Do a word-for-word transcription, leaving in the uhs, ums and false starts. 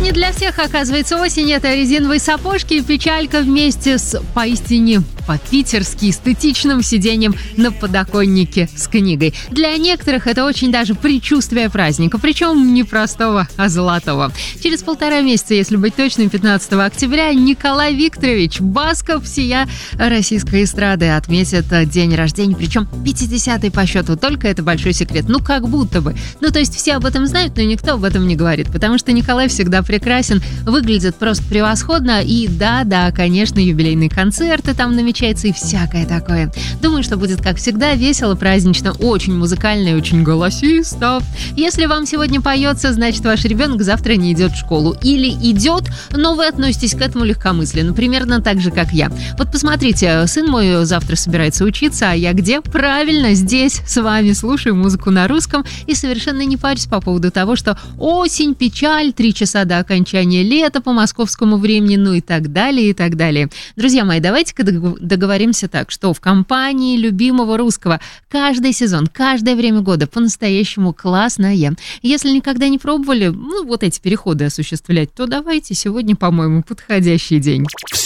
Не для всех, оказывается, осень — это резиновые сапожки и печалька вместе с поистине по-питерски эстетичным сиденьем на подоконнике с книгой. Для некоторых это очень даже предчувствие праздника, причем не простого, а золотого. Через полтора месяца, если быть точным, пятнадцатого октября, Николай Викторович Басков, сия российской эстрады, отметит день рождения, причем пятидесятый по счету. Только это большой секрет. Ну, как будто бы. Ну, то есть все об этом знают, но никто об этом не говорит, потому что Николай всегда прекрасен, выглядит просто превосходно. И да-да, конечно, юбилейные концерты там намечаются и всякое такое. Думаю, что будет, как всегда, весело, празднично, очень музыкально и очень голосисто. Если вам сегодня поется, значит, ваш ребенок завтра не идет в школу. Или идет, но вы относитесь к этому легкомысленно, примерно так же, как я. Вот посмотрите, сын мой завтра собирается учиться, а я где? Правильно, здесь с вами слушаю музыку на русском и совершенно не парюсь по поводу того, что осень, печаль, три часа до окончания лета по московскому времени, ну и так далее, и так далее. Друзья мои, давайте-ка договоримся так, что в компании любимого русского каждый сезон, каждое время года по-настоящему классное. Если никогда не пробовали, ну, вот эти переходы осуществлять, то давайте, сегодня, по-моему, подходящий день.